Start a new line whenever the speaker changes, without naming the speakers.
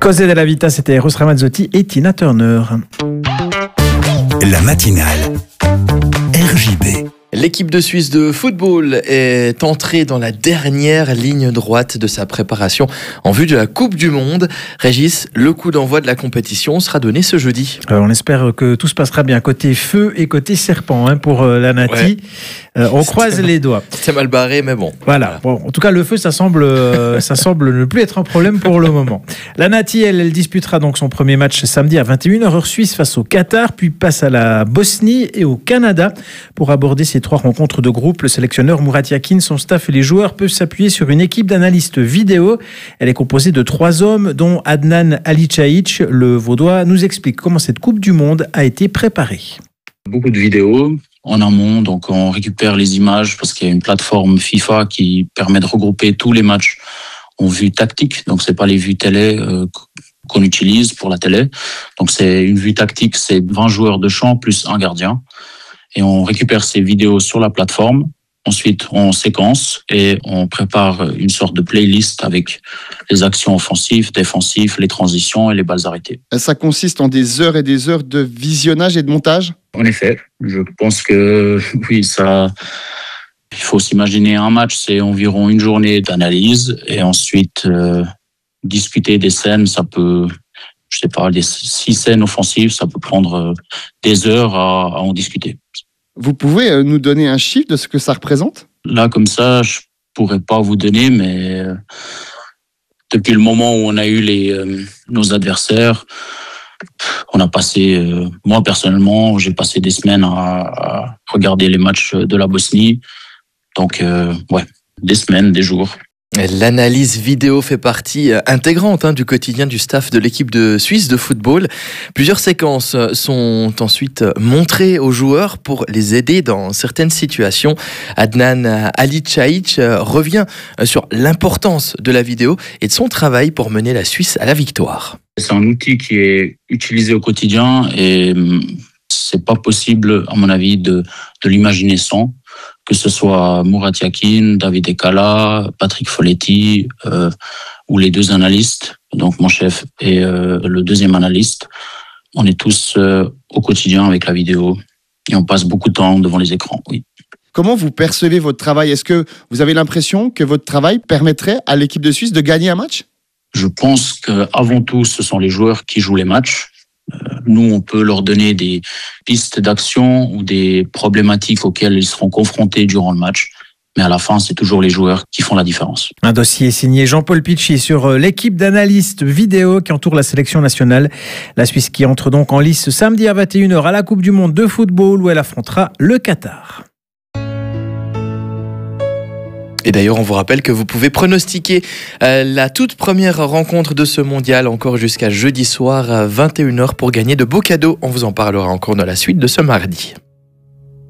Cose della Vita, c'était Eros Ramazzotti et Tina Turner.
La matinale RJB.
L'équipe de Suisse de football est entrée dans la dernière ligne droite de sa préparation en vue de la Coupe du Monde. Régis, le coup d'envoi de la compétition sera donné ce jeudi.
On espère que tout se passera bien côté feu et côté serpent pour la Nati. Ouais. On croise les doigts.
C'était mal barré, mais bon.
Voilà. Bon, en tout cas, le feu, ça semble ne plus être un problème pour le moment. La Nati, elle disputera donc son premier match samedi à 21h heure suisse face au Qatar, puis passe à la Bosnie et au Canada pour aborder ces 3 rencontres de groupe. Le sélectionneur Murat Yakin, son staff et les joueurs peuvent s'appuyer sur une équipe d'analystes vidéo. Elle est composée de 3 hommes, dont Adnan Alichaïch, le Vaudois, nous explique comment cette Coupe du Monde a été préparée.
Beaucoup de vidéos en amont, donc on récupère les images parce qu'il y a une plateforme FIFA qui permet de regrouper tous les matchs en vue tactique. Donc c'est pas les vues télé qu'on utilise pour la télé. Donc c'est une vue tactique, c'est 20 joueurs de champ plus un gardien. Et on récupère ces vidéos sur la plateforme. Ensuite, on séquence et on prépare une sorte de playlist avec les actions offensives, défensives, les transitions et les balles arrêtées.
Ça consiste en des heures et des heures de visionnage et de montage ?
En effet, je pense que oui, ça. Il faut s'imaginer un match, c'est environ une journée d'analyse et ensuite discuter des scènes. Ça peut, je sais pas, les 6 scènes offensives, ça peut prendre des heures à en discuter.
Vous pouvez nous donner un chiffre de ce que ça représente ?
Là, comme ça, je pourrais pas vous donner, mais depuis le moment où on a eu nos adversaires, on a passé, moi personnellement, j'ai passé des semaines à regarder les matchs de la Bosnie. Donc, des semaines, des jours.
L'analyse vidéo fait partie intégrante du quotidien du staff de l'équipe de Suisse de football. Plusieurs séquences sont ensuite montrées aux joueurs pour les aider dans certaines situations. Adnan Alichaïch revient sur l'importance de la vidéo et de son travail pour mener la Suisse à la victoire.
C'est un outil qui est utilisé au quotidien et c'est pas possible, à mon avis, de l'imaginer sans. Que ce soit Murat Yakin, David Ekala, Patrick Folletti ou les 2 analystes, donc mon chef et le deuxième analyste, on est tous au quotidien avec la vidéo et on passe beaucoup de temps devant les écrans. Oui.
Comment vous percevez votre travail ? Est-ce que vous avez l'impression que votre travail permettrait à l'équipe de Suisse de gagner un match ?
Je pense qu'avant tout, ce sont les joueurs qui jouent les matchs. Nous, on peut leur donner des pistes d'action ou des problématiques auxquelles ils seront confrontés durant le match. Mais à la fin, c'est toujours les joueurs qui font la différence.
Un dossier signé Jean-Paul Pichy sur l'équipe d'analystes vidéo qui entoure la sélection nationale. La Suisse qui entre donc en lice samedi à 21h à la Coupe du Monde de football où elle affrontera le Qatar.
Et d'ailleurs, on vous rappelle que vous pouvez pronostiquer la toute première rencontre de ce mondial encore jusqu'à jeudi soir à 21h pour gagner de beaux cadeaux. On vous en parlera encore dans la suite de ce mardi.